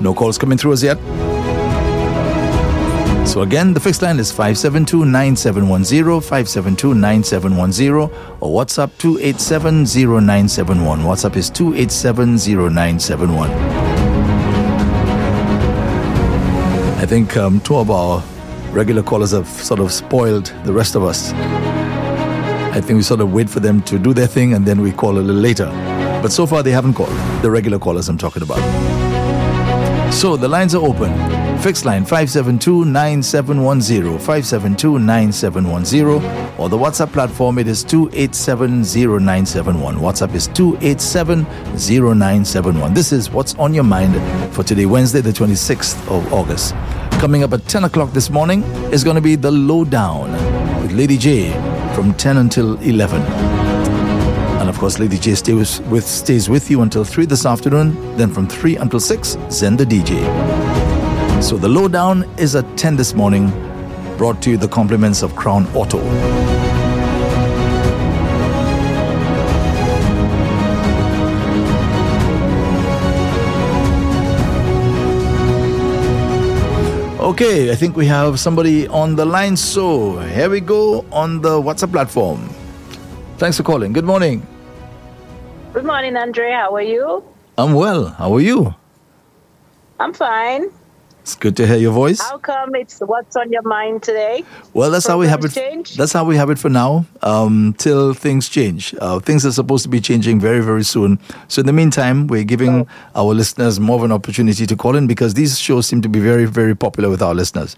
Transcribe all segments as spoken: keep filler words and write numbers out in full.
No calls coming through as yet. So again, the fixed line is five seven two, nine seven one zero, five seven two, nine seven one zero, or WhatsApp two eight seven zero nine seven one. WhatsApp is two eight seven zero nine seven one. I think um, two of our regular callers have sort of spoiled the rest of us. I think we sort of wait for them to do their thing and then we call a little later. But so far they haven't called, the regular callers I'm talking about. So the lines are open. Fixed line five seven two, nine seven one zero, five seven two, nine seven one zero, or the WhatsApp platform, it is two eight seven zero nine seven one. WhatsApp is two eight seven zero nine seven one. This is What's on Your Mind for today, Wednesday, the twenty-sixth of August. Coming up at ten o'clock this morning is going to be The Lowdown with Lady J from ten until eleven. And of course, Lady J stays with, stays with you until three this afternoon. Then from three until six, Zen the D J. So The Lowdown is at ten this morning, brought to you the compliments of Crown Auto. Okay, I think we have somebody on the line. So here we go on the WhatsApp platform. Thanks for calling. Good morning. Good morning, Andre. How are you? I'm well. How are you? I'm fine. It's good to hear your voice. How come it's what's on your mind today? Well, that's how we have it. Change? That's how we have it for now, um, till things change. Uh, things are supposed to be changing very, very soon. So in the meantime, we're giving oh. our listeners more of an opportunity to call in because these shows seem to be very, very popular with our listeners.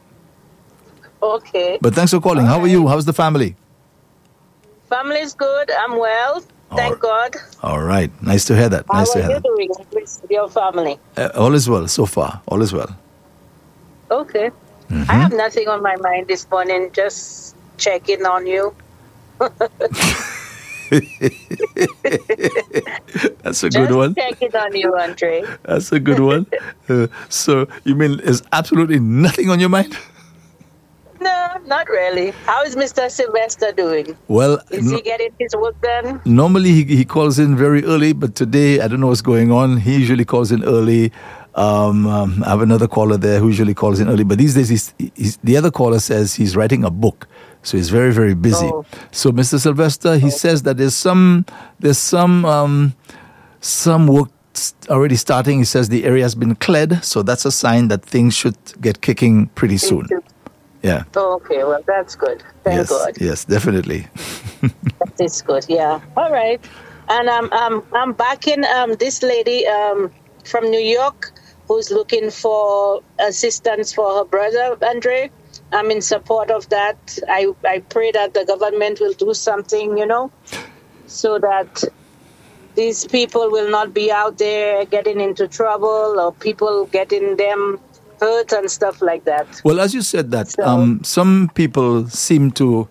Okay. But thanks for calling. All how right. are you? How's the family? Family's good. I'm well. Thank all, God. All right. Nice to hear that. How nice are to hear you that. doing with your family? Uh, all is well so far. All is well. Okay. Mm-hmm. I have nothing on my mind this morning. Just checking on you. That's a Just good one. Checking on you, Andre. That's a good one. Uh, so you mean there's absolutely nothing on your mind? No, not really. How is Mister Sylvester doing? Well, is he getting his work done? Normally he, he calls in very early, but today I don't know what's going on. He usually calls in early. Um, um, I have another caller there who usually calls in early, but these days he's, he's, the other caller says he's writing a book, so he's very very busy. Oh. So Mister Sylvester, he oh. says that there's some there's some um, some work already starting. He says the area has been cleared, so that's a sign that things should get kicking pretty soon. Yeah. Oh, okay, well, that's good. Thank yes, God. Yes, definitely. That is good, yeah. All right. And um, um, I'm backing um, this lady um, from New York who's looking for assistance for her brother, Andre. I'm in support of that. I, I pray that the government will do something, you know, so that these people will not be out there getting into trouble or people getting them hurt and stuff like that. Well, as you said that, so, um, some people seem to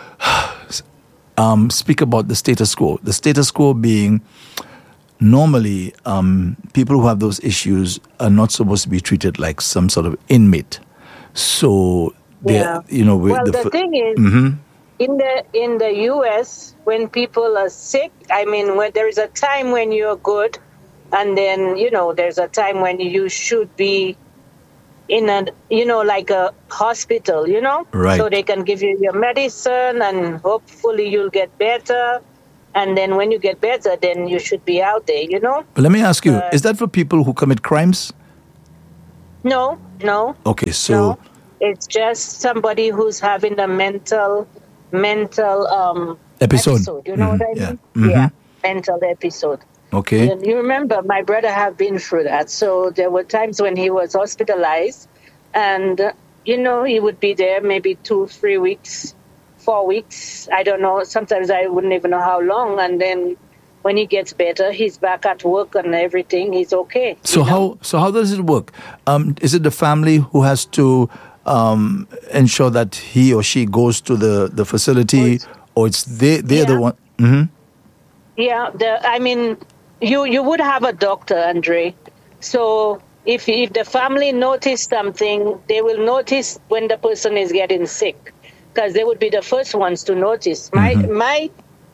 um, speak about the status quo. The status quo being normally um, people who have those issues are not supposed to be treated like some sort of inmate. So, yeah. you know, well, the, the f- thing is, mm-hmm. in the in the U S, when people are sick, I mean, when there is a time when you're good, and then you know, there's a time when you should be in a, you know, like a hospital, you know? Right. So they can give you your medicine and hopefully you'll get better. And then when you get better, then you should be out there, you know? But let me ask you, uh, is that for people who commit crimes? No, no. Okay, so... No. It's just somebody who's having a mental, mental um, episode. episode. You know mm-hmm. what I mean? Yeah. Mm-hmm. yeah, mental episode. Okay. You, you remember, my brother have been through that. So there were times when he was hospitalized and, uh, you know, he would be there maybe two, three weeks, four weeks. I don't know. Sometimes I wouldn't even know how long. And then when he gets better, he's back at work and everything. He's okay. So how know? so how does it work? Um, is it the family who has to um, ensure that he or she goes to the, the facility, or it's they, they're yeah. the one? Mm-hmm. Yeah, the, I mean... You you would have a doctor, Andre. So if if the family notice something, they will notice when the person is getting sick, because they would be the first ones to notice. My mm-hmm. my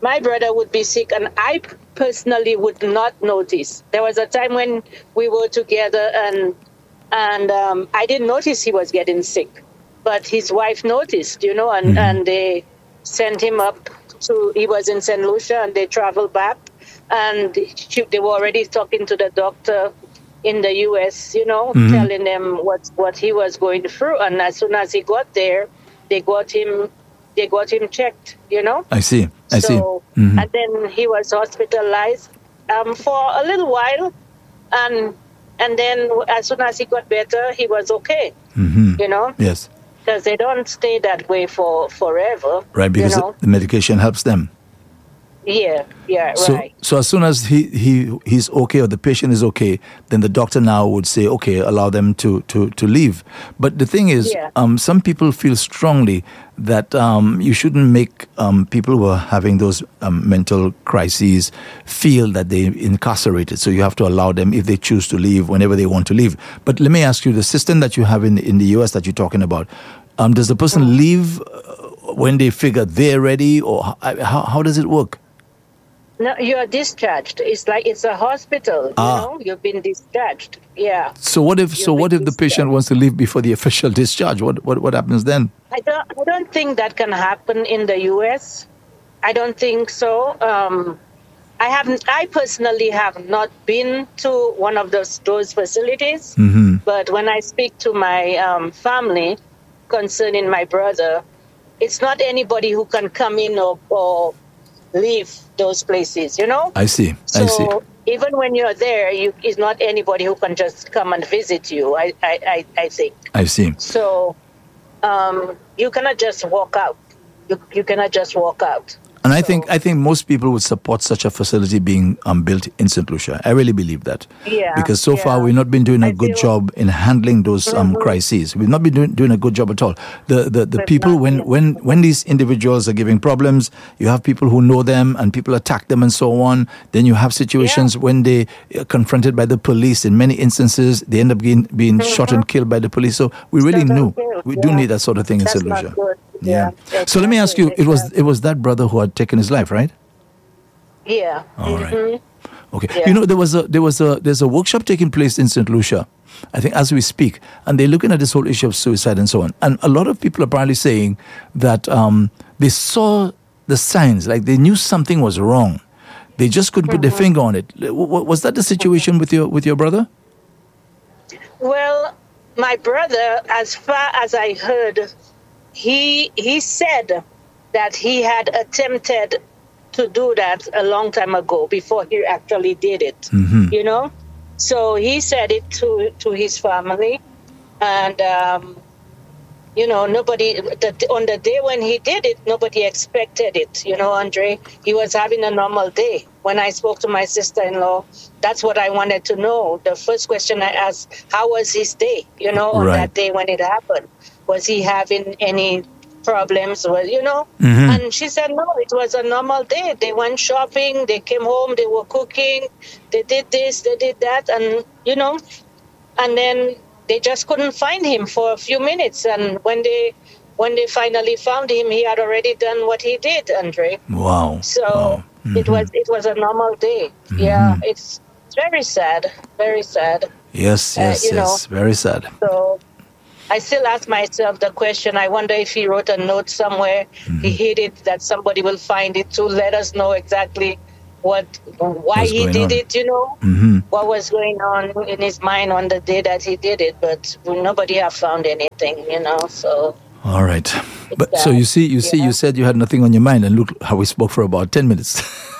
my brother would be sick, and I personally would not notice. There was a time when we were together, and and um, I didn't notice he was getting sick, but his wife noticed, you know, and, mm-hmm. and they sent him up to, he was in Saint Lucia, and they traveled back, and she, they were already talking to the doctor in the U S, you know, mm-hmm. telling them what, what he was going through. And as soon as he got there, they got him, they got him checked, you know. I see, I so, see. Mm-hmm. And then he was hospitalized um, for a little while, and and then as soon as he got better, he was okay, mm-hmm. you know. Yes. Because they don't stay that way for forever. Right, because you know? the medication helps them. Yeah, yeah, so, right. So as soon as he, he he's okay, or the patient is okay, then the doctor now would say, okay, allow them to, to, to leave. But the thing is, yeah. um, some people feel strongly that um, you shouldn't make um, people who are having those um, mental crises feel that they're incarcerated. So you have to allow them, if they choose to leave, whenever they want to leave. But let me ask you, the system that you have in, in the U S that you're talking about, um, does the person mm. leave when they figure they're ready, or how, how does it work? No, you're discharged. It's like it's a hospital. You ah. know, you've been discharged. Yeah. So what if? You've so what if the discharged. patient wants to leave before the official discharge? What what what happens then? I don't. I don't think that can happen in the U S. I don't think so. Um, I haven't. I personally have not been to one of those those facilities. Mm-hmm. But when I speak to my um, family concerning my brother, it's not anybody who can come in or. or leave those places, you know? I see, so I see. Even when you're there, you, it's not anybody who can just come and visit you, I, I, I, I think. I see. So um, you cannot just walk out. You, you cannot just walk out. And I so, think I think most people would support such a facility being um, built in Saint Lucia. I really believe that. Yeah. Because so yeah. far we've not been doing a I good feel, job in handling those um, mm-hmm. crises. We've not been doing, doing a good job at all. The the, the people, not, when, yeah. when, when these individuals are giving problems, you have people who know them and people attack them and so on. Then you have situations yeah. when they are confronted by the police. In many instances, they end up being, being mm-hmm. shot and killed by the police. So we really knew. We yeah. do need that sort of thing That's in Saint Lucia. Yeah. yeah. So let me ask you, it was it was that brother who had taken his life, right? Yeah. All right. Mm-hmm. Okay. Yeah. You know, there was a there was a there's a workshop taking place in Saint Lucia, I think, as we speak, and they're looking at this whole issue of suicide and so on. And a lot of people are apparently saying that um, they saw the signs, like they knew something was wrong. They just couldn't mm-hmm. put their finger on it. Was that the situation with your with your brother? Well, my brother, as far as I heard, he he said that he had attempted to do that a long time ago before he actually did it, mm-hmm. you know? So he said it to, to his family, and, um, you know, nobody, the, on the day when he did it, nobody expected it, you know, Andre? He was having a normal day. When I spoke to my sister-in-law, that's what I wanted to know. The first question I asked, how was his day, you know, on right. that day when it happened? Was he having any problems, or, you know? Mm-hmm. And she said, no, it was a normal day. They went shopping, they came home, they were cooking, they did this, they did that, and, you know, and then they just couldn't find him for a few minutes. And when they when they finally found him, he had already done what he did, Andre. Wow. So wow. Mm-hmm. it was it was a normal day. Mm-hmm. Yeah, it's very sad, very sad. Yes, yes, uh, you yes, know, very sad. So I still ask myself the question, I wonder if he wrote a note somewhere, mm-hmm. he hid it, that somebody will find it to let us know exactly what, why What's he did on? it, you know, mm-hmm. what was going on in his mind on the day that he did it. But nobody have found anything, you know, so. All right. But so you see, you see, yeah. you said you had nothing on your mind, and look how we spoke for about ten minutes.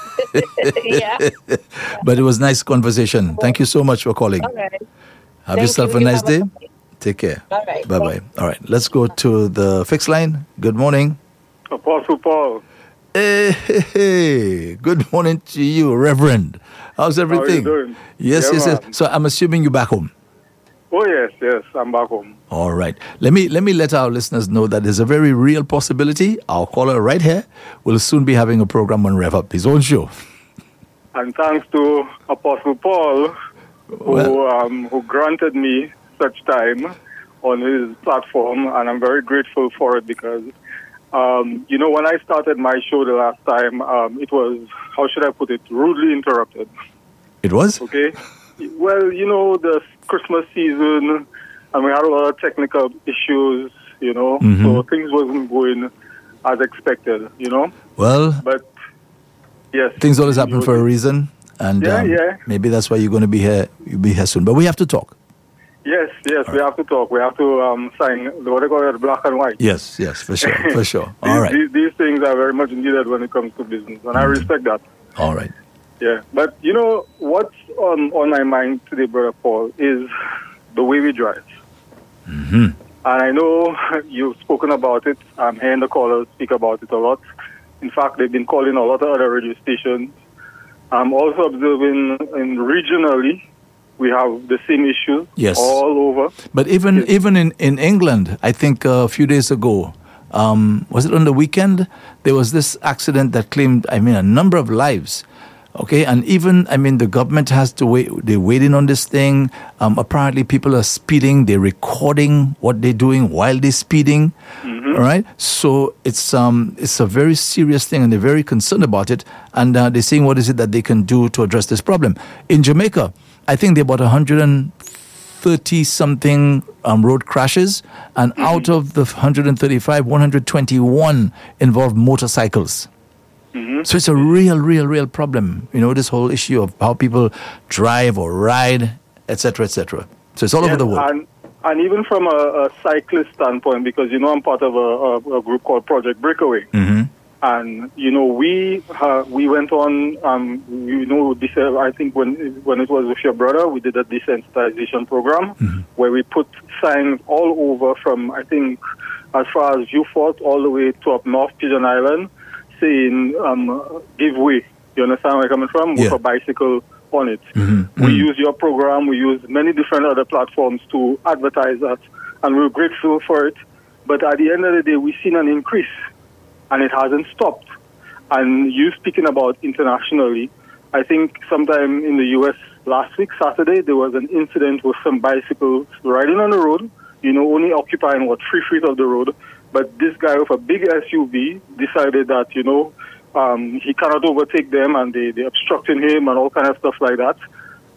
yeah. But it was nice conversation. Thank you so much for calling. All right. Have Thank yourself you. a You nice have day. a- Take care. All right. Bye-bye. All right. Let's go to the fixed line. Good morning. Apostle Paul. Hey, hey, hey. Good morning to you, Reverend. How's everything? How are you doing? Yes, Yeah, yes, yes. man. So I'm assuming you're back home. Oh, yes, yes, I'm back home. All right. Let me let me let our listeners know that there's a very real possibility. Our caller right here will soon be having a program on Rev Up, his own show. And thanks to Apostle Paul, who, Well- um, who granted me such time on his platform, and I'm very grateful for it because Um, you know, when I started my show the last time, um, it was, how should I put it, rudely interrupted. It was? Okay. Well, you know, the Christmas season, and we had a lot of technical issues, you know, Mm-hmm. so things wasn't going as expected, you know. Well, But, yes. things always happen you- for a reason. And Yeah, um, yeah. maybe that's why you're going to be here, you'll be here soon. But we have to talk. Yes, yes, we have to talk. We have to um, sign what they call it, black and white. Yes, yes, for sure, for sure. These, All right, these, these things are very much needed when it comes to business, and I respect that. all right. Yeah, but you know what's on, on my mind today, Brother Paul, is the way we drive. Mm-hmm. And I know you've spoken about it. I'm hearing the callers speak about it a lot. In fact, they've been calling a lot of other radio stations. I'm also observing in regionally, we have the same issues Yes. all over. But even Yes. even in, in England, I think uh, a few days ago, um, was it on the weekend? There was this accident that claimed, I mean, a number of lives. Okay, and even, I mean, the government has to wait, they're waiting on this thing. Um, apparently, people are speeding, they're recording what they're doing while they're speeding. All right, so it's um it's a very serious thing, and they're very concerned about it. And uh, they're saying, what is it that they can do to address this problem? In Jamaica, I think there are about one hundred thirty something um, road crashes, and out of the one hundred thirty-five, one hundred twenty-one involve motorcycles. So it's a real, real, real problem. You know, this whole issue of how people drive or ride, et cetera, et cetera. So it's all over Yes, the world. And, and even from a, a cyclist standpoint, because, you know, I'm part of a, a, a group called Project Breakaway. Mm-hmm. And, you know, we uh, we went on, um, you know, this, uh, I think when when it was with your brother, we did a desensitization program Mm-hmm. where we put signs all over from, I think, as far as Viewfort all the way to up north, Pigeon Island, saying, um, give way. You understand where I'm coming from? With Yeah. a bicycle on it. Mm-hmm. We Mm-hmm. use your program. We use many different other platforms to advertise that. And we're grateful for it. But at the end of the day, we've seen an increase. And it hasn't stopped. And you speaking about internationally, I think sometime in the U S last week, Saturday, there was an incident with some bicycles riding on the road, you know, only occupying, what, three feet of the road. But this guy with a big S U V decided that, you know, um, he cannot overtake them, and they, they're obstructing him and all kind of stuff like that.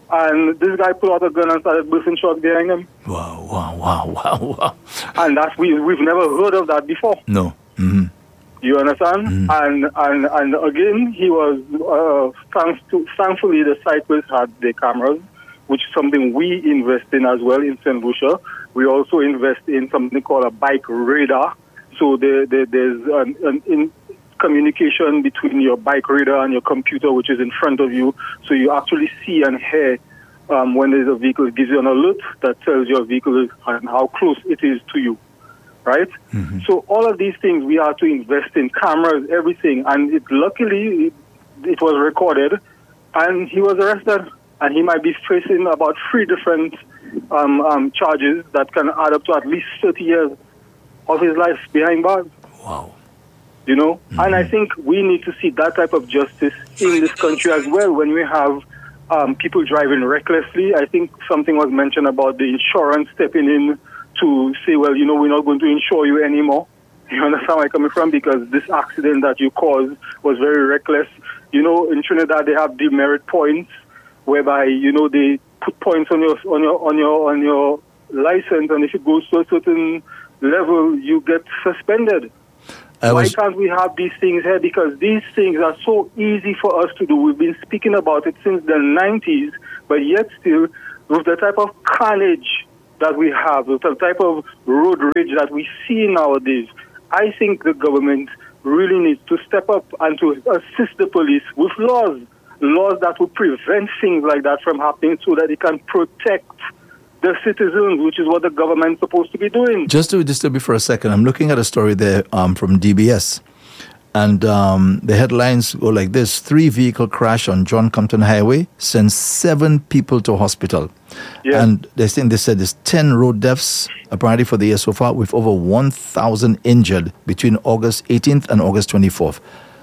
And this guy pulled out a gun and started bursting shots behind him. Wow, wow, wow, wow, wow. And that's, we, we've never heard of that before. No. Mm-hmm. You understand? Mm. And, and and again, he was, uh, thanks to, thankfully, the cyclists had their cameras, which is something we invest in as well in Saint Lucia. We also invest in something called a bike radar. So there, there, there's an, an in communication between your bike radar and your computer, which is in front of you. So you actually see and hear um, when there's a vehicle. It gives you an alert that tells your vehicle and how close it is to you. Right? Mm-hmm. So all of these things we have to invest in, cameras, everything. And it, luckily, it, it was recorded, and he was arrested. And he might be facing about three different um, um, charges that can add up to at least thirty years of his life behind bars. Wow. You know? Mm-hmm. And I think we need to see that type of justice in this country as well when we have um, people driving recklessly. I think something was mentioned about the insurance stepping in to say, well, you know, we're not going to insure you anymore. You understand where I'm coming from? Because this accident that you caused was very reckless. You know, in Trinidad, they have demerit points, whereby, you know, they put points on your on your on your on your license, and if it goes to a certain level, you get suspended. I Why was, can't we have these things here? Because these things are so easy for us to do. We've been speaking about it since the nineties, but yet still, with the type of carnage that we have, with the type of road rage that we see nowadays, I think the government really needs to step up and to assist the police with laws, laws that will prevent things like that from happening so that it can protect the citizens, which is what the government's supposed to be doing. just to disturb you for a second, I'm looking at a story there um, from D B S. And um, the headlines go like this: three vehicle crash on John Compton Highway sends seven people to hospital. Yes. And they think they said there's ten road deaths apparently for the year so far, with over one thousand injured between August eighteenth and August twenty-fourth.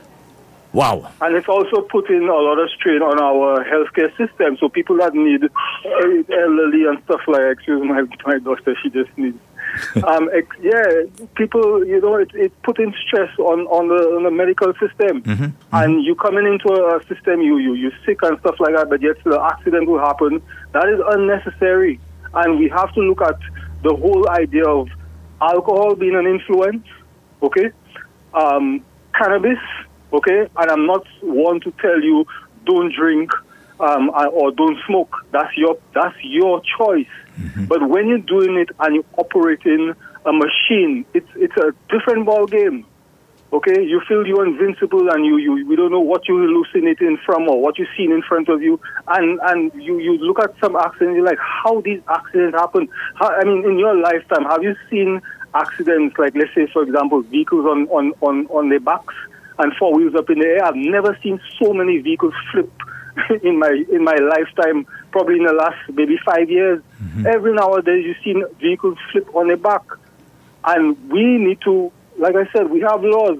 Wow. And it's also putting a lot of strain on our healthcare system. So people that need uh, elderly and stuff like, excuse my, my daughter, she just needs um, ex- yeah, people, you know, it, it putting stress on, on, the, on the medical system. Mm-hmm. Mm-hmm. And you coming into a system, you, you, you're sick and stuff like that, but yet the accident will happen. That is unnecessary. And we have to look at the whole idea of alcohol being an influence, okay? Um, cannabis, okay? And I'm not one to tell you don't drink um, or don't smoke. That's your that's your choice. Mm-hmm. But when you're doing it and you're operating a machine, it's it's a different ball game. Okay, you feel you're invincible and you, you we don't know what you're hallucinating from or what you're seeing in front of you, and and you, you look at some accidents, you're like, how these accidents happen? How, I mean, in your lifetime, have you seen accidents like, let's say, for example, vehicles on, on, on, on their backs and four wheels up in the air? I've never seen so many vehicles flip in my in my lifetime, probably in the last maybe five years. Mm-hmm. Every nowadays you see vehicles flip on their back. And we need to, like I said, we have laws.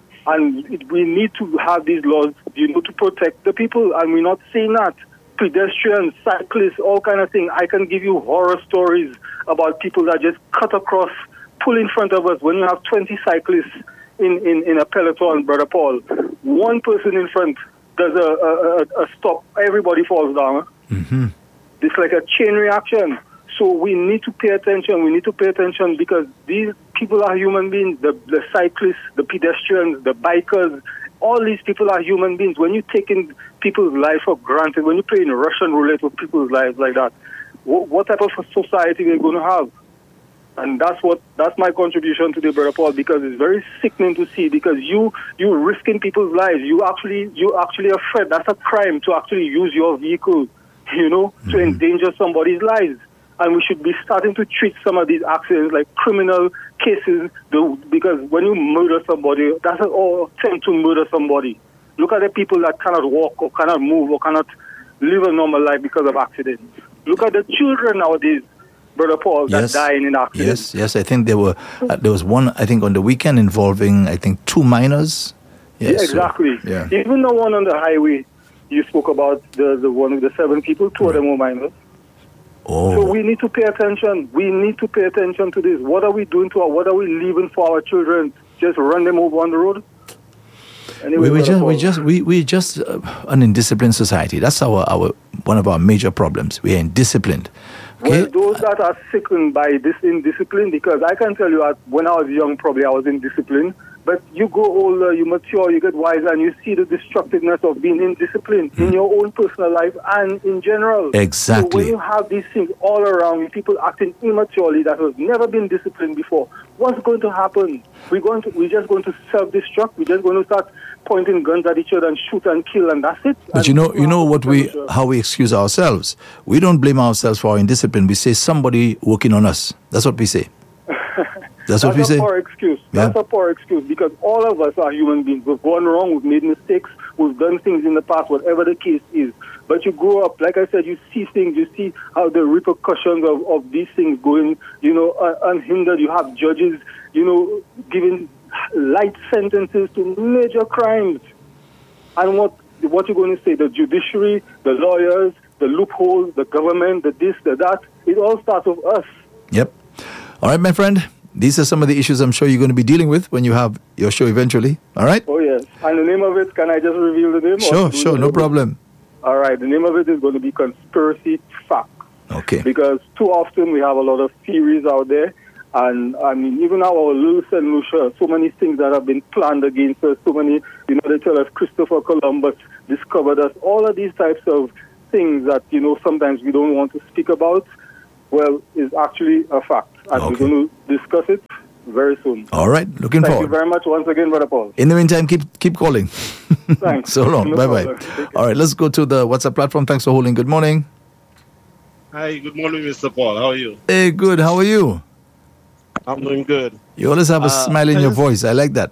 And it, we need to have these laws, you know, to protect the people. And we're not saying that. Pedestrians, cyclists, all kind of things. I can give you horror stories about people that just cut across, pull in front of us. When you have twenty cyclists in, in, in a peloton, Brother Paul, one person in front does a, a, a stop, everybody falls down. Mm-hmm. It's like a chain reaction. So we need to pay attention. We need to pay attention because these people are human beings. The, the cyclists, the pedestrians, the bikers, all these people are human beings. When you're taking people's life for granted, when you're playing Russian roulette with people's lives like that, what, what type of a society are we going to have? And that's what that's my contribution today, Brother Paul, because it's very sickening to see. Because you you risking people's lives, you actually you actually a threat. That's a crime to actually use your vehicle, you know, mm-hmm. to endanger somebody's lives. And we should be starting to treat some of these accidents like criminal cases. Because when you murder somebody, that's an all attempt to murder somebody. Look at the people that cannot walk or cannot move or cannot live a normal life because of accidents. Look at the children nowadays, Brother Paul, yes. that dying in accidents. Yes, yes. I think there were uh, there was one, I think, on the weekend involving, I think, two minors. Yes, yeah, exactly. So, yeah. Even the one on the highway, you spoke about the, the one with the seven people, two right. of them were minors. Oh. So we need to pay attention. We need to pay attention to this. What are we doing to our, what are we leaving for our children? Just run them over on the road? Anyway, we, we just, we just, we, we just uh, an indisciplined society. That's our, our, one of our major problems. We are indisciplined. Okay? Well, those that are sickened by this indiscipline, because I can tell you that when I was young, probably I was indisciplined. But you go older, you mature, you get wiser, and you see the destructiveness of being indisciplined mm. in your own personal life and in general. Exactly. So when you have these things all around you, people acting immaturely that have never been disciplined before, what's going to happen? We're going to, we're just going to self-destruct. We're just going to start pointing guns at each other and shoot and kill, and that's it. But and you know, you know what we, how we excuse ourselves. We don't blame ourselves for our indiscipline. We say somebody working on us. That's what we say. That's what That's we a say. poor excuse. Yeah. That's a poor excuse because all of us are human beings. We've gone wrong. We've made mistakes. We've done things in the past, whatever the case is. But you grow up, like I said, you see things. You see how the repercussions of, of these things going, you know, uh, unhindered. You have judges, you know, giving light sentences to major crimes. And what what you're going to say? The judiciary, the lawyers, the loopholes, the government, the this, the that. It all starts with us. Yep. All right, my friend. These are some of the issues I'm sure you're going to be dealing with when you have your show eventually. All right? Oh, yes. And the name of it, can I just reveal the name? Sure, sure. No problem. All right. The name of it is going to be Conspiracy Facts. Okay. Because too often we have a lot of theories out there. And, I mean, even now, our little Saint Lucia, so many things that have been planned against us, so many, you know, they tell us Christopher Columbus discovered us. All of these types of things that, you know, sometimes we don't want to speak about, well, is actually a fact. And okay. we're going to discuss it very soon. All right. Looking Thank forward. Thank you very much once again, Brother Paul. In the meantime, keep keep calling. Thanks. So long. No Bye-bye. All right. Let's go to the WhatsApp platform. Thanks for holding. Good morning. Hi. Good morning, Mister Paul. How are you? Hey, good. How are you? I'm doing good. You always have a uh, smile in your just, voice. I like that.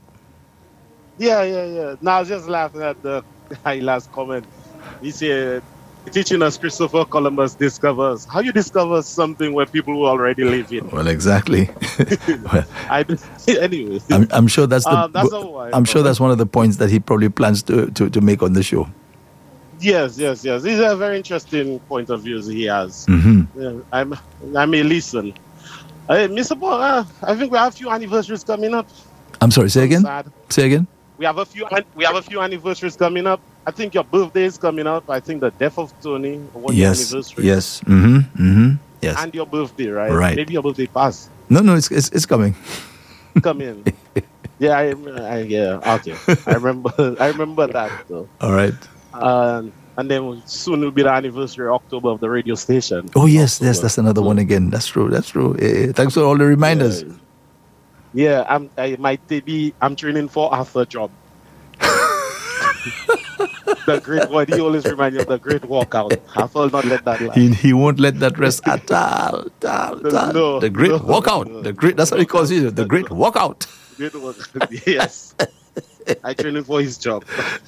Yeah, yeah, yeah. No, I was just laughing at the last comment. He said, teaching us Christopher Columbus discovers. How you discover something where people who already live in? Well, exactly. well, I, anyway. I'm, I'm sure that's the. Um, that's I, I'm sure that's one of the points that he probably plans to, to, to make on the show. Yes, yes, yes. These are very interesting point of views he has. Mm-hmm. Yeah, I'm, I may listen. Hey, Mister Paul, uh, I think we have a few anniversaries coming up. I'm sorry, say I'm again? sad. Say again? We have a few. an- We have a few anniversaries coming up. I think your birthday is coming up. I think the death of Tony, one year Yes, anniversary, yes, mm-hmm, mm-hmm, yes. and your birthday, right? Right. Maybe your birthday passed. No, no, it's it's, it's coming. Come in. Yeah, I, I yeah. Okay, I remember. I remember that though. All right. Uh, and then soon will be the anniversary October of the radio station. Oh, yes, October. yes, that's another one again. That's true, that's true. Eh, eh, thanks for all the reminders. Yeah, yeah I'm. I might be. I'm training for Arthur job. The great one. He always reminds me of the great walkout. I will not let that lie. He, he won't let that rest at all. at all, at all. No, the great no, walkout. no. The great. That's what he calls it. The great walkout. Great walkout. Yes. I training for his job.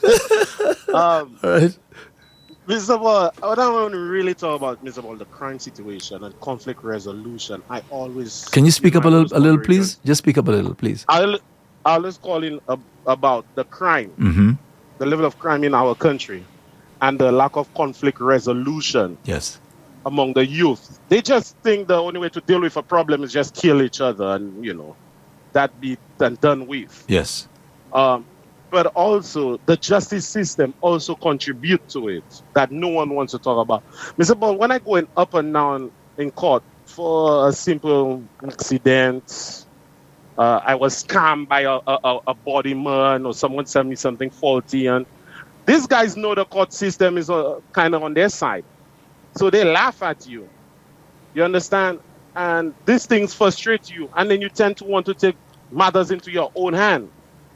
um, All right. Mister Ball, what I want to really talk about, Mister Ball, the crime situation and conflict resolution. I always Can you speak up a little, a little, moderation. please? Just speak up a little, please. I'll, I always call in ab- about the crime, Mm-hmm. the level of crime in our country, and the lack of conflict resolution Yes. among the youth. They just think the only way to deal with a problem is just kill each other and, you know, that be done, done with. Yes. Um, but also, the justice system also contribute to it that no one wants to talk about. Mister Ball, when I go in up and down in court for a simple accident, uh, I was scammed by a, a, a body man or someone sent me something faulty, and these guys know the court system is uh, kind of on their side. So they laugh at you. You understand? And these things frustrate you, and then you tend to want to take matters into your own hand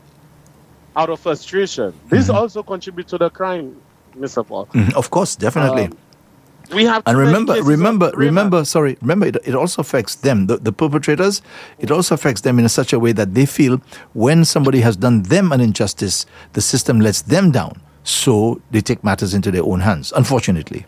out of frustration. This Mhm. also contributes to the crime, Mister Paul. Mhm. Of course, definitely. Um, we have And too many remember, cases of remember, rape. remember, sorry, remember, it, it also affects them, the, the perpetrators. It also affects them in such a way that they feel when somebody has done them an injustice, the system lets them down. So they take matters into their own hands, unfortunately.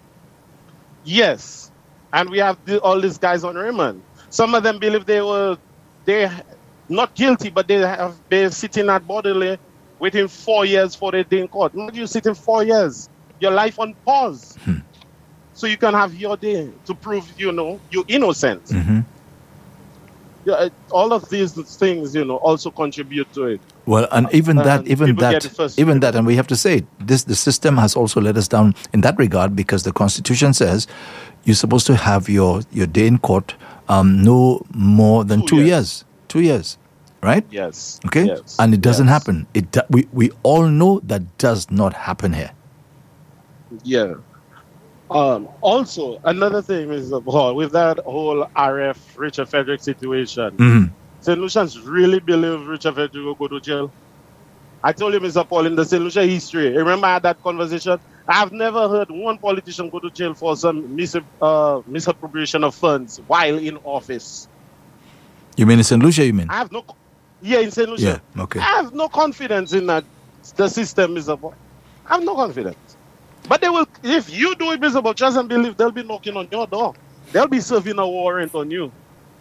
Yes, and we have the, all these guys on remand. Some of them believe they were they not guilty, but they have been sitting at Bordelais waiting four years for their day in court. Imagine you sitting four years, your life on pause, Hmm. so you can have your day to prove you know you're innocent. Mhm. Yeah, uh, all of these things, you know, also contribute to it. Well, and even And that, even people get that, frustrated. even that, and we have to say, it, this the system has also let us down in that regard because the Constitution says you're supposed to have your, your day in court um, no more than Two two years. years. Two years, right? Yes. Okay, Yes. and it doesn't yes. happen. It do- we we all know that does not happen here. Yeah. Um, also, another thing is uh, well, with that whole R F Richard Frederick situation, Mhm. Saint Lucians really believe Richard Frederick will go to jail. I told you, Mister Paul, in the Saint Lucia history, remember I had that conversation? I have never heard one politician go to jail for some mis- uh, misappropriation of funds while in office. You mean in Saint Lucia? You mean? I have no, co- yeah, in Saint Lucia. Yeah. Okay. I have no confidence in that the system, Mister Paul. I have no confidence. But they will, if you do it, Mister Paul, trust and believe, they'll be knocking on your door. They'll be serving a warrant on you.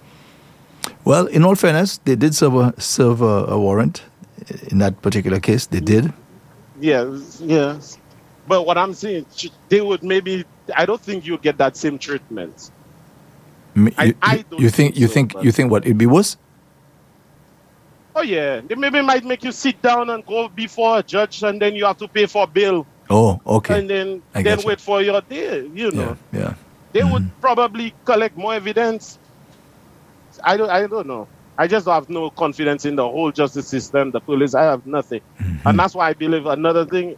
Well, in all fairness, they did serve a, serve a, a warrant in that particular case. They did. Yes, yes. But what I'm saying, ch- they would maybe, I don't think you'll get that same treatment. M- I- You, I you- don't you think? think You so, think? but- You think what? It'd be worse? Oh, yeah. They maybe might make you sit down and go before a judge, and then you have to pay for bail, Oh, okay. and then, I then get you. wait for your day, you know. Yeah. Yeah. They Mhm. would probably collect more evidence. I don't, I don't know. I just have no confidence in the whole justice system, the police. I have nothing. Mhm. And that's why I believe another thing,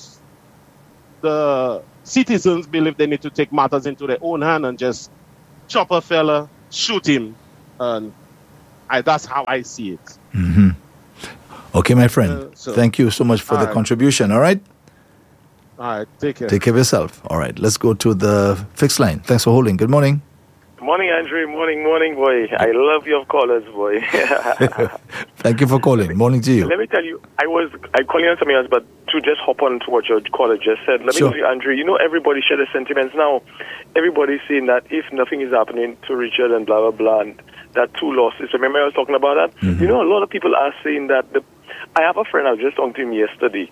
the citizens believe they need to take matters into their own hand and just chop a fella, shoot him. And I, that's how I see it. Mhm. Okay, my friend. Uh, so- Thank you so much for All the right. contribution. All right. All right, take care. Take care of yourself. All right. Let's go to the fixed line. Thanks for holding. Good morning. Morning, Andrew. Morning, morning, boy. I love your callers, boy. Thank you for calling. Morning to you. Let me tell you, I was I calling on something else, but to just hop on to what your caller just said. Let Sure. me tell you, Andrew. You know, everybody share the sentiments now. Everybody's saying that if nothing is happening to Richard and blah blah blah, and that two losses. Remember, I was talking about that. Mhm. You know, a lot of people are saying that. The, I have a friend. I was just talking to him yesterday,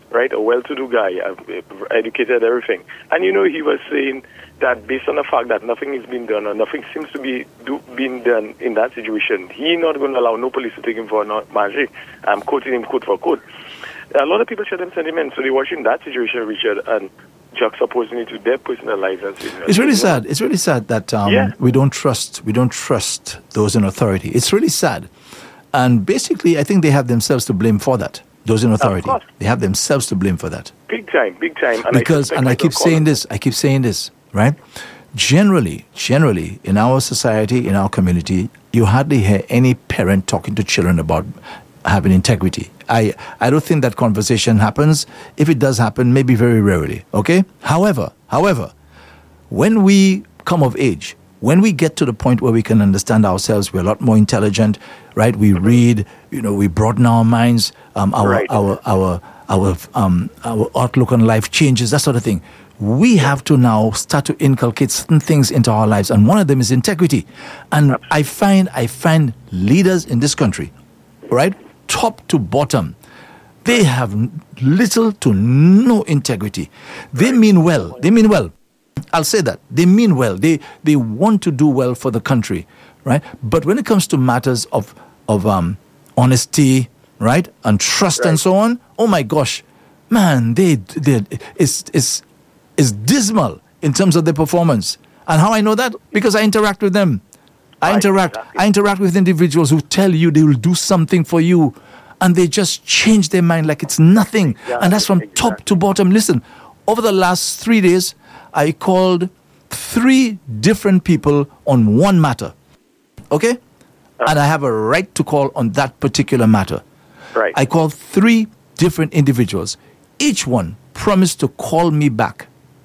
right? A well-to-do guy, uh, educated, everything. And, you know, he was saying that based on the fact that nothing is being done or nothing seems to be do, being done in that situation, he not going to allow no police to take him for a magic. I'm quoting him quote for quote. A lot of people share them sentiments, so they're watching that situation, Richard, and juxtaposing it to their personal lives. And saying, it's really sad. It's really sad that um, yeah. we don't trust. We don't trust those in authority. It's really sad, and basically, I think they have themselves to blame for that. Those in authority, they have themselves to blame for that. Big time, big time. And because, I and I keep saying this. I keep saying this, right? Generally, generally, in our society, in our community, you hardly hear any parent talking to children about having integrity. I, I don't think that conversation happens. If it does happen, maybe very rarely, okay? However, however, when we come of age, when we get to the point where we can understand ourselves, we're a lot more intelligent, right? We read, you know, we broaden our minds, um, our, right. our, our, our, um, our outlook on life changes, that sort of thing. We have to now start to inculcate certain things into our lives, and one of them is integrity. And Absolutely. I find, I find leaders in this country, right, top to bottom, they have little to no integrity. They mean well. They mean well. I'll say that. They mean well. They they want to do well for the country, right? But when it comes to matters of of um, honesty, right, and trust right. and so on, oh my gosh, man, they they it's it's it's dismal in terms of their performance. And how I know that? Because I interact with them. I interact. I interact with individuals who tell you they will do something for you, and they just change their mind like it's nothing. Exactly. And that's from exactly. top to bottom. Listen, over the last three days, I called three different people on one matter. Okay? Uh, and I have a right to call on that particular matter. Right. I called three different individuals. Each one promised to call me back.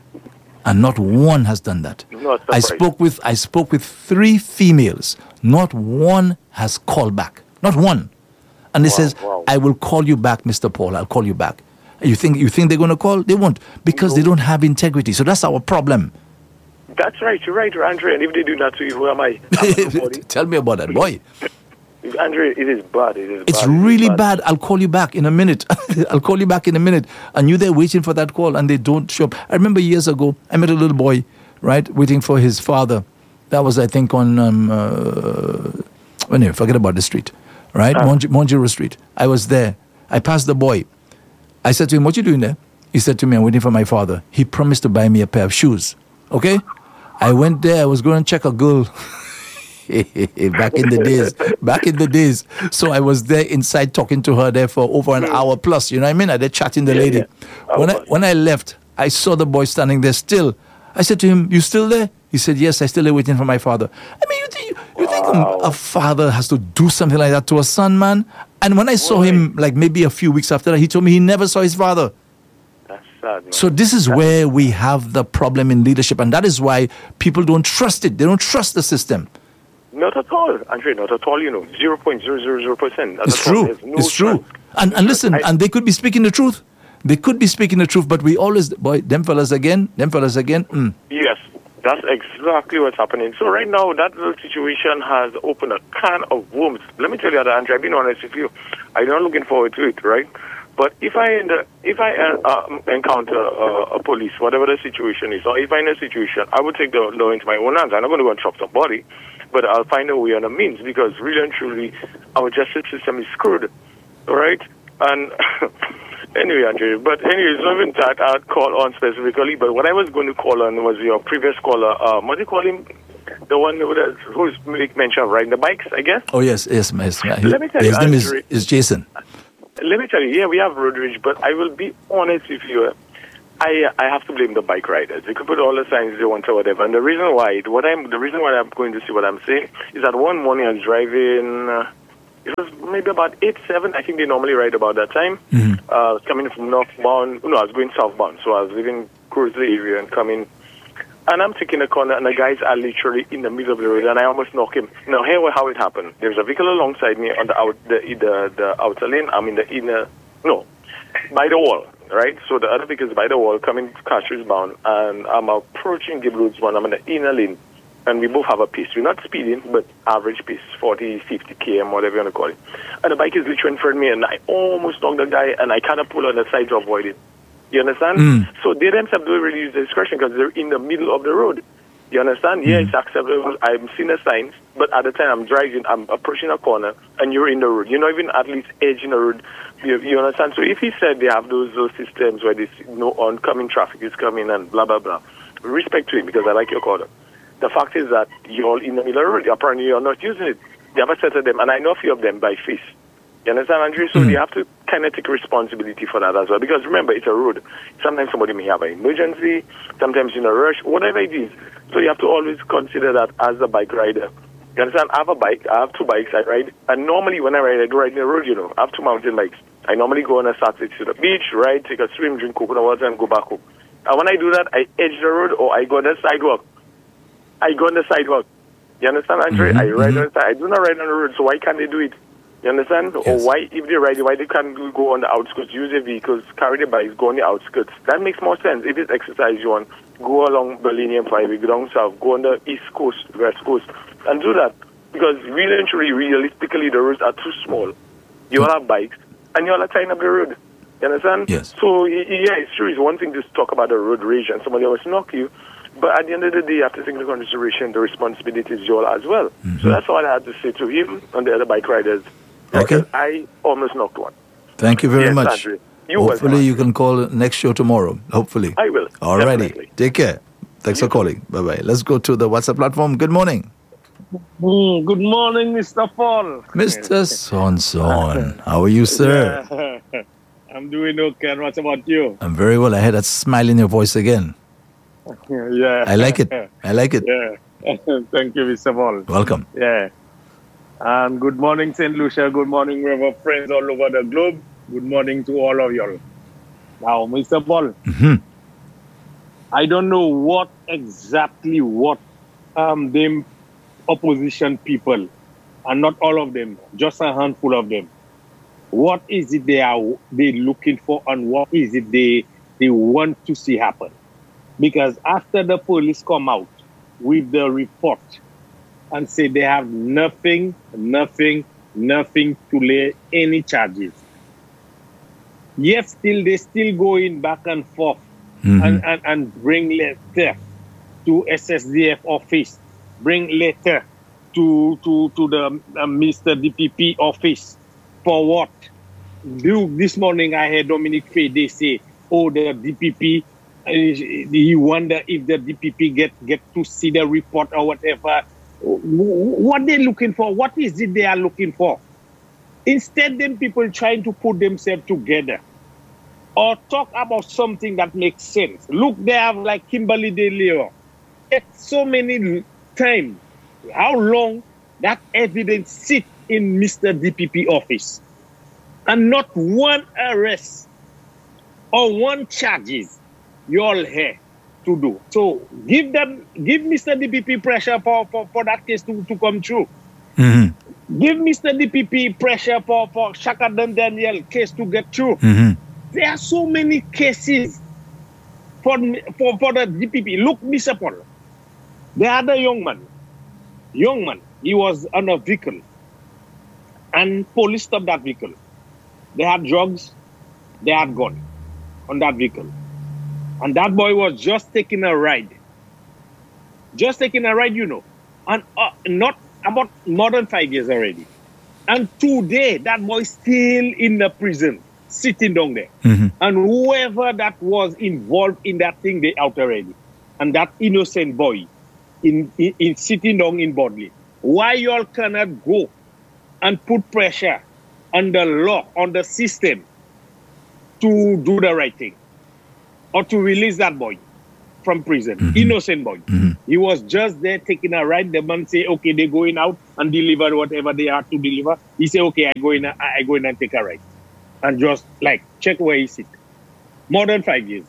And not one has done that. I spoke with I spoke with three females. Not one has called back. Not one. And they wow, says, wow. I will call you back, Mister Paul. I'll call you back. You think you think they're going to call? They won't, because no. they don't have integrity. So that's our problem. That's right. You're right, Andre. And if they do not to you, who am I? Tell me about that, boy. Andre, it is bad. It is it's bad. really it is bad. bad. I'll call you back in a minute. I'll call you back in a minute. And you're there waiting for that call, and they don't show up. I remember years ago, I met a little boy, right, waiting for his father. That was, I think, on, um, uh, anyway, forget about the street, right? Uh. Monj- Monjiro Street. I was there. I passed the boy. I said to him, what you doing there? He said to me, I'm waiting for my father. He promised to buy me a pair of shoes. Okay? I went there. I was going to check a girl. back in the days, back in the days. So I was there inside talking to her there for over an hour plus. You know what I mean? I did chatting the yeah, lady. Yeah. When I when I left, I saw the boy standing there still. I said to him, "You still there?" He said, "Yes, I still there waiting for my father." I mean, you think you think wow. a father has to do something like that to a son, man? And when I saw Boy. him, like maybe a few weeks after that, he told me he never saw his father. That's sad, man. So this is That's where we have the problem in leadership, and that is why people don't trust it. They don't trust the system. Not at all, Andre, not at all, you know, zero point zero zero zero percent. It's true, no it's true. And, and listen, I, and they could be speaking the truth. They could be speaking the truth, but we always, boy, them fellas again, them fellas again. Mm. Yes, that's exactly what's happening. So right now, that little situation has opened a can of worms. Let me tell you that, Andre, I've been honest with you. I'm not looking forward to it, right? But if I end, if I uh, encounter uh, a police, whatever the situation is, or if I'm in a situation, I would take the law into my own hands. I'm not going to go and chop somebody, but I'll find a way and a means, because really and truly, our justice system is screwed, all right? And anyway, Andre, but anyway, it's not even that I'd call on specifically, but what I was going to call on was your previous caller, um, what do you call him? The one who's make mention of riding the bikes, I guess? Oh, yes, yes, yes. Yeah. Let me tell His you, name Andre, is, is Jason. Let me tell you, yeah, we have road rage, but I will be honest with you. I I have to blame the bike riders. They could put all the signs they want or whatever. And the reason why, what I'm, the reason why I'm going to see what I'm saying is that one morning I was driving. Uh, it was maybe about eight seven. I think they normally ride about that time. Mm-hmm. Uh, I was coming from northbound. No, I was going southbound. So I was leaving Cruiser area and coming. And I'm taking a corner, and the guys are literally in the middle of the road, and I almost knock him. Now, here how it happened. There's a vehicle alongside me on the out the the, the outer lane. I'm in the inner, no, by the wall, right? So the other vehicle is by the wall, coming Castries bound, and I'm approaching Gibb Roads one. I'm in the inner lane, and we both have a pace. We're not speeding, but average pace, forty, fifty kilometers, whatever you want to call it. And the bike is literally in front of me, and I almost knocked the guy, and I kind of pull on the side to avoid it. You understand? Mm. So they themselves don't really use the discretion because they're in the middle of the road. You understand? Mm. Yeah, it's acceptable. I'm seeing the signs, but at the time I'm driving, I'm approaching a corner, and you're in the road. You're not even at least edging the road. You, you understand? So if he said they have those those systems where this no oncoming traffic is coming and blah, blah, blah, respect to him because I like your corner. The fact is that you're all in the middle of the road. Apparently you're not using it. They have a set of them, and I know a few of them by face. You understand, Andrew? So mm. they have to kind of take responsibility for that as well. Because remember, it's a road. Sometimes somebody may have an emergency, sometimes in a rush, whatever it is. So you have to always consider that as a bike rider. You understand? I have a bike. I have two bikes I ride. And normally when I ride, I do ride in the road, you know. I have two mountain bikes. I normally go on a Saturday to the beach, ride, take a swim, drink coconut water, and go back home. And when I do that, I edge the road or I go on the sidewalk. I go on the sidewalk. You understand, Andre? Mm-hmm, I ride mm-hmm. on the side. I do not ride on the road, so why can't they do it? You understand? Yes. Or why, if they ride, why they can't go on the outskirts, use their vehicles, carry the bikes, go on the outskirts. That makes more sense. If it's exercise you want, go along Berlinian Flyway, go down south, go on the east coast, west coast, and do that. Because really and truly, realistically, the roads are too small. You all have bikes, and you all are tying up the road. You understand? Yes. So, yeah, it's true. It's one thing to talk about the road rage and somebody else knock you. But at the end of the day, you have to take into consideration the responsibilities you all as well. Mm-hmm. So that's all I had to say to him and the other bike riders. Okay. I almost knocked one. Thank you very yes, much. Andrew. You Hopefully you can call next show tomorrow. Hopefully. I will. Alrighty. Take care. Thanks you. for calling. Bye-bye. Let's go to the WhatsApp platform. Good morning. Mm, good morning, Mister Paul. Mister Sonson. How are you, sir? Yeah. I'm doing okay. And what about you? I'm very well. I had that smile in your voice again. Yeah. I like it. I like it. Yeah. Thank you, Mister Paul. Welcome. Yeah. And good morning, Saint Lucia. Good morning, River friends all over the globe. Good morning to all of y'all. Now, Mister Paul, mm-hmm. I don't know what exactly what um them opposition people, and not all of them, just a handful of them. What is it they are they looking for, and what is it they they want to see happen? Because after the police come out with the report and say they have nothing, nothing, nothing to lay any charges. Yet still they still going back and forth mm-hmm. and, and, and bring letter to S S D F office, bring letter to to, to the uh, Mister D P P office. For what? Do, this morning I heard Dominic Fede say, oh, the D P P, uh, he wonder if the D P P get, get to see the report or whatever. What they looking for? What is it they are looking for? Instead, them people trying to put themselves together or talk about something that makes sense. Look, they have like Kimberly De Leon. It's so many times. How long that evidence sit in Mister D P P office and not one arrest or one charges you all have to do. So give them, give Mister D P P pressure for, for, for that case to, to come true. Mm-hmm. Give Mister D P P pressure for, for Shaka Daniel case to get through. Mm-hmm. There are so many cases for, for, for the D P P. Look, Mister Paul, the other young man, young man, he was on a vehicle and police stopped that vehicle. They had drugs, they had gun on that vehicle. And that boy was just taking a ride. Just taking a ride, you know. And uh, not about more than five years already. And today, that boy still in the prison, sitting down there. Mm-hmm. And whoever that was involved in that thing, they out already. And that innocent boy in, in, in sitting down in Bodley. Why y'all cannot go and put pressure on the law, on the system to do the right thing? Or to release that boy from prison, mm-hmm. innocent boy. Mm-hmm. He was just there taking a ride. The man say, okay, they're going out and deliver whatever they are to deliver. He say, okay, I go in, I go in and take a ride. And just like, check where he sit. More than five years.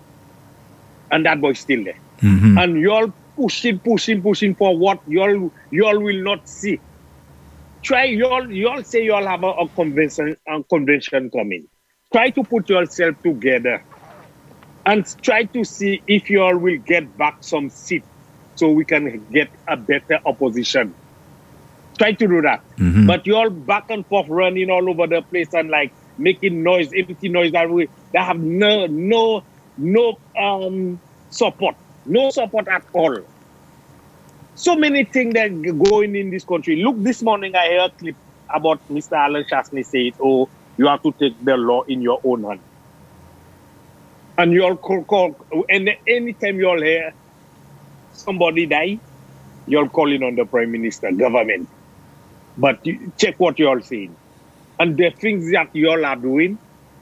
And that boy's still there. Mm-hmm. And y'all pushing, pushing, pushing for what y'all, y'all will not see. Try, y'all, y'all say y'all have a, a convention, a convention coming. Try to put yourself together and try to see if you all will get back some seat, so we can get a better opposition. Try to do that. Mm-hmm. But you're all back and forth running all over the place and like making noise, empty noise that we that have no no no um support. No support at all. So many things that are going in this country. Look, this morning I heard a clip about Mister Alan Chasney saying, oh, you have to take the law in your own hand. And you all call, call and anytime you all hear somebody die, you're calling on the Prime Minister, government. But you, check what you're all saying. And the things that you all are doing,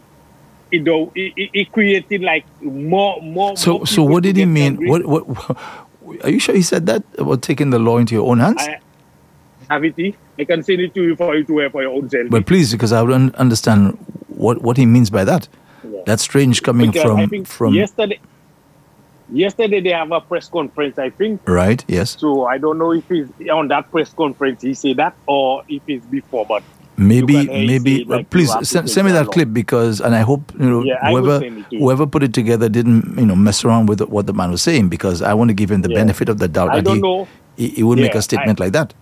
it, it, it creating like more, more. So, more so what did he mean? angry. What, what, are you sure he said that about taking the law into your own hands? I have it. I can send it to you for you to wear for your own self. But please, because I don't understand what, what he means by that. Yeah. That's strange coming Because I from think from yesterday. Yesterday they have a press conference, I think. right. Yes, So I don't know if it's on that press conference he said that or if it's before, but maybe you can, uh, maybe. say, like, uh, please you have to send, take send me the that law. clip because, and I hope you know Yeah, I will whoever send it to you. whoever put it together didn't you know mess around with what the man was saying because I want to give him the Yeah. benefit of the doubt I that don't he, know. he he would make Yeah, a statement I- like that.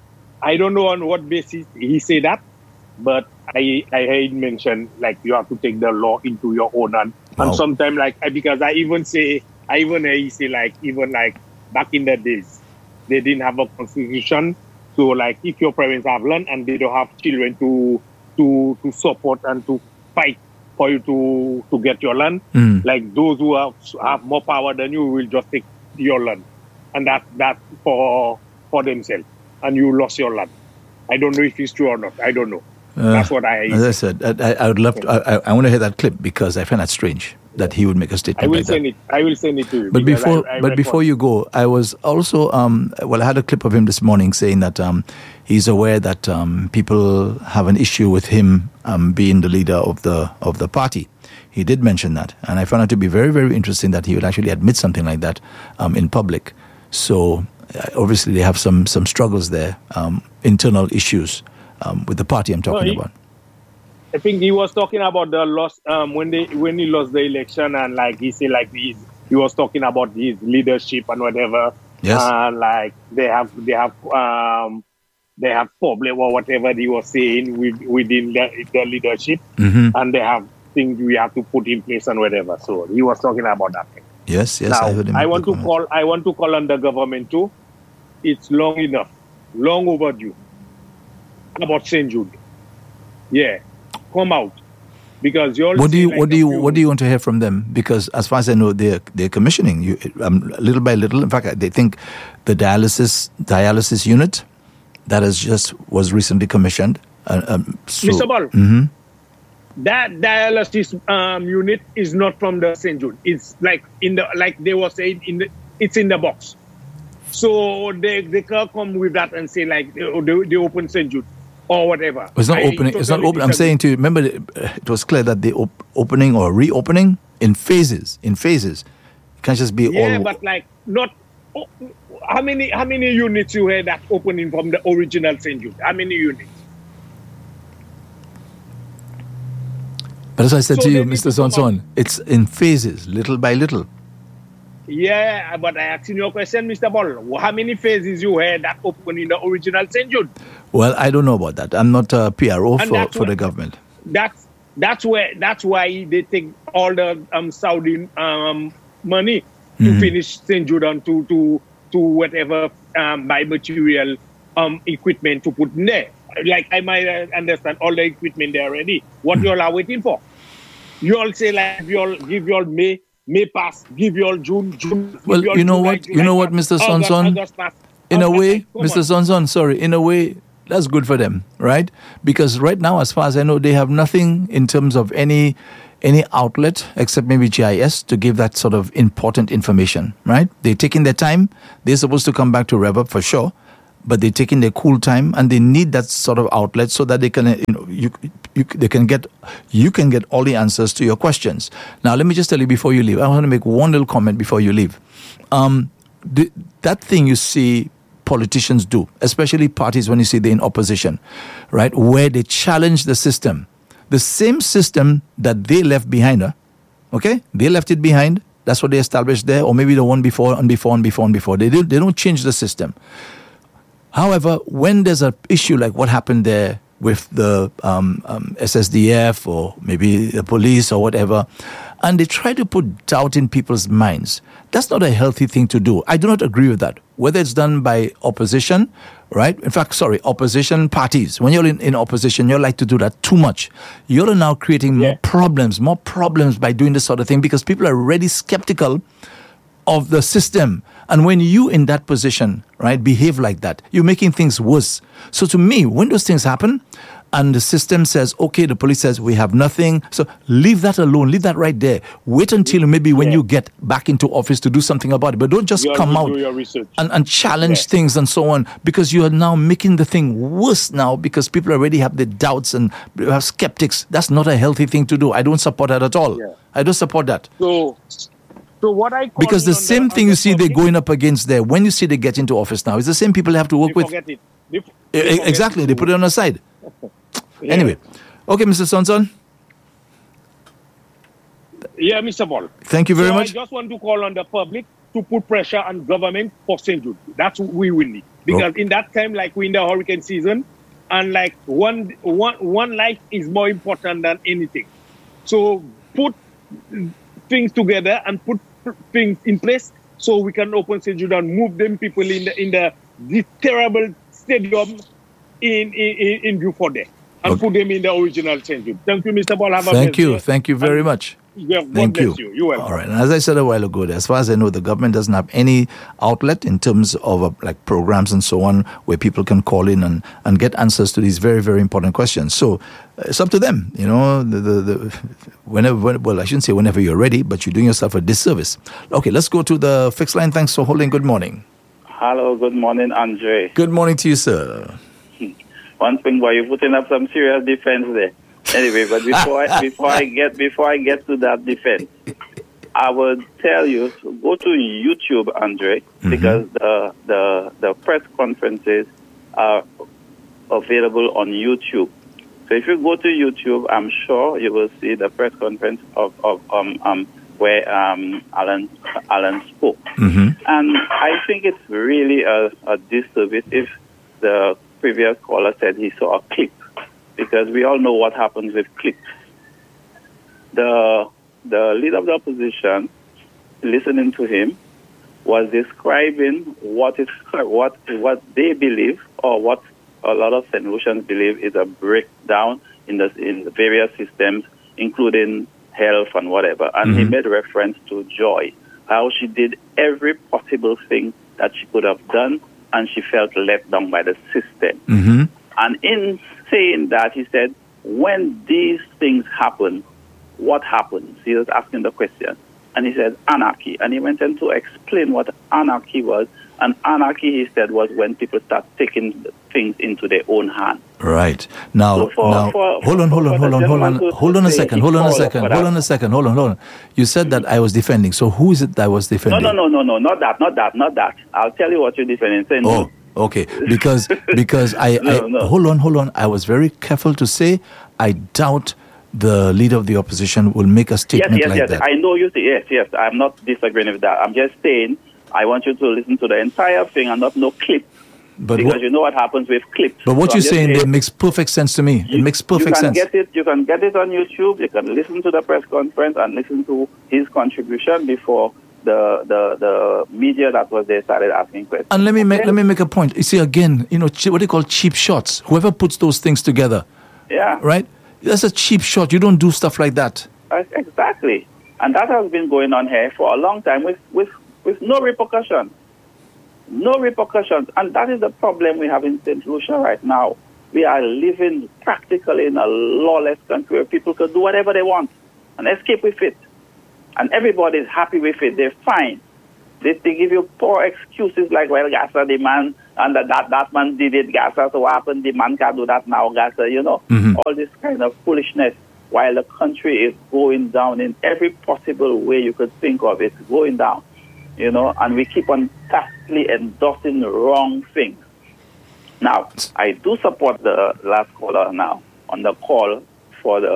I don't know on what basis he said that, but I I heard mention like you have to take the law into your own hand. Wow. And sometimes like I- because I even say I even hear he say like even like back in the days they didn't have a constitution, so like if your parents have land and they don't have children to to to support and to fight for you to to get your land, Mm. like those who have have more power than you will just take your land, and that that for for themselves, and you lost your land. I don't know if it's true or not. I don't know. Uh, That's what I. As I said, I, I, I would love. To, I, I- I want to hear that clip because I find that strange that he would make a statement I will like that. send it. I will send it to you. But because before, I, I but read before one. you go, I was also um, well. I had a clip of him this morning saying that um, he's aware that um, people have an issue with him um, being the leader of the of the party. He did mention that, and I found it to be very, very interesting that he would actually admit something like that um, in public. So uh, obviously, they have some some struggles there, um, internal issues um, with the party I'm talking No, he- about. I think he was talking about the loss um, when they when he lost the election, and like he said, like he, he was talking about his leadership and whatever. Yes. And like they have they have um they have problem or whatever he was saying with, within the, the leadership, hmm and they have things we have to put in place and whatever. So he was talking about that thing. Yes, yes, now I heard him. I make want the to comment. call I want to call on the government too. It's long enough, long overdue. About Saint Jude, yeah, come out because you're. What do you what do you what do you want to hear from them? Because as far as I know, they're they're commissioning you um, little by little. In fact, they think the dialysis dialysis unit that has just was recently commissioned. Uh, um, so, Mister Ball, Mhm. that dialysis um, unit is not from the Saint Jude. It's like in the like they were saying in the it's in the box. So they they can come with that and say like they, they, they open Saint Jude or whatever. It's not I opening. It's not totally open. I'm disagree. saying to you. Remember, uh, it was clear that the op- opening or reopening in phases. In phases, it can't just be Yeah, all. but like not. Oh, how many how many units you had that opening from the original Saint Jude? How many units? But as I said So to they you, need Mister to come Sonson, it's in phases, little by little. Yeah, but I asked you a question, Mister Ball. How many phases you had that open in the original Saint Jude? Well, I don't know about that. I'm not a P R O And for, that's for what- the government. That's that's where that's why they take all the um, Saudi um, money to Mhm. finish Saint Jude and to to to whatever um, buy material um, equipment to put in there. Like I might uh, understand all the equipment there already. What you all are waiting for? You all say like you all give you all May May pass, give you all June June. give Well, all you know July, what? You July know what, pass, Mister August, Sonson? August pass. In a August, way, come Mister on. Sonson, sorry, in a way, that's good for them, right? Because right now, as far as I know, they have nothing in terms of any any outlet except maybe G I S to give that sort of important information, right? They're taking their time. They're supposed to come back to rev up for sure, but they're taking their cool time, and they need that sort of outlet so that they can, you know, you, you they can get you can get all the answers to your questions. Now, let me just tell you before you leave. I want to make one little comment before you leave. Um, the, that thing you see politicians do, especially parties when you see they're in opposition, right, where they challenge the system, the same system that they left behind, huh? okay, they left it behind, That's what they established there, or maybe the one before and before and before and before. They don't, they don't change the system. However, when there's an issue like what happened there with the um, um, S S D F or maybe the police or whatever, and they try to put doubt in people's minds, that's not a healthy thing to do. I do not agree with that. Whether it's done by opposition, right? In fact, sorry, opposition parties. When you're in, in opposition, you like to do that too much. You're now creating Yeah. more problems, more problems by doing this sort of thing because people are already skeptical of the system. And when you in that position, right, behave like that, you're making things worse. So to me, when those things happen and the system says, okay, the police says we have nothing, so leave that alone, leave that right there. Wait until maybe when Yeah. you get back into office to do something about it. But don't just You have come to out do your research. and, and challenge Yeah. things and so on, because you are now making the thing worse now because people already have the doubts and have skeptics. That's not a healthy thing to do. I don't support that at all. Yeah. I don't support that. So, so what I call Because the on same on thing the you see they're public, going up against there, when you see they get into office now, it's the same people they have to work they with. forget it. They, E- they e- forget Exactly, to- they put it on the side. Yeah. Anyway, okay, Mister Sonson, Yeah, Mister Paul. thank you very so much. I just want to call on the public to put pressure on government for Saint Jude. That's what we will need. Because in that time, like we in the hurricane season, and like one, one, one life is more important than anything. So put things together and put things in place so we can open Saint Jude and move them people in the in the this terrible stadium in in, in Beaufort there and Okay. put them in the original Saint Jude. Thank you, Mister Paul. Have a Thank blessed you, day. thank you very And- much. Yeah, God Thank you. bless you. You're welcome. All right. And as I said a while ago, as far as I know, the government doesn't have any outlet in terms of uh, like programs and so on where people can call in and, and get answers to these very, very important questions. So uh, it's up to them. You know, the, the, the, whenever, when, well, I shouldn't say whenever you're ready, but you're doing yourself a disservice. Okay, let's go to the fixed line. Thanks for holding. Good morning. Hello, good morning, Andre. Good morning to you, sir. One thing, boy, you're putting up some serious defense there. Anyway, but before I, before I get before I get to that defense, I would tell you to go to YouTube, Andre, Mhm. because the the the press conferences are available on YouTube. So if you go to YouTube, I'm sure you will see the press conference of, of um, um where um Alan Alan spoke. Mm-hmm. And I think it's really a, a disservice if the previous caller said he saw a clip, because we all know what happens with clips. The the leader of the opposition, listening to him, was describing what is what what they believe, or what a lot of Saint Lucians believe is a breakdown in the in the various systems, including health and whatever. And he Mhm. made reference to Joy, how she did every possible thing that she could have done, and she felt let down by the system. Mm-hmm. And in saying that, he said, when these things happen, what happens? He was asking the question. And he said, anarchy. And he went on to explain what anarchy was. And anarchy, he said, was when people start taking things into their own hands. Right. Now, So for- now for- hold on, hold for on, the hold on, hold gentleman on. to- Hold to on a say second, he hold on a called up second, for hold that. on a second, hold on, hold on. You said that I was defending. So who is it that I was No, defending? no, no, no, no, not that, not that, not that. I'll tell you what you're defending. Say no. Oh, okay. Because because I, No, I no. hold on, hold on. I was very careful to say I doubt the leader of the opposition will make a Yes, statement yes, like yes. that. I know you say yes, yes. I'm not disagreeing with that. I'm just saying I want you to listen to the entire thing and not no clip. but because what, you know what happens with clips. but what So you're I'm just saying there makes perfect sense to me. It makes perfect you can sense. Get it, you can get it on YouTube. You can listen to the press conference and listen to his contribution before the the, the media that was there started asking questions. And let me make Okay? let me make a point. You see, again, you know, che- what they call cheap shots. Whoever puts those things together, Yeah, right? That's a cheap shot. You don't do stuff like that. uh, exactly. And that has been going on here for a long time with, with, with no repercussions. No repercussions. And that is the problem we have in Saint Lucia right now. We are living practically in a lawless country where people can do whatever they want and escape with it. And everybody is happy with it. They're fine. They, they give you poor excuses like, well, Gaza, the man, and that, that, that man did it, Gaza, so what happened? The man can do that now, Gaza, you know? Mhm. All this kind of foolishness, while the country is going down in every possible way you could think of. It's going down, you know? And we keep on tacitly endorsing the wrong things. Now, I do support the last caller now on the call for the